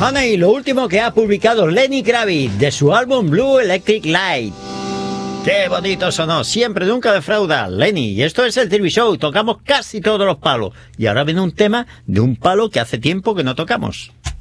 Honey, lo último que ha publicado Lenny Kravitz de su álbum Blue Electric Light. ¡Qué bonito sonó! Siempre, nunca defrauda, Lenny. Y esto es el TV Show, tocamos casi todos los palos. Y ahora viene un tema de un palo que hace tiempo que no tocamos.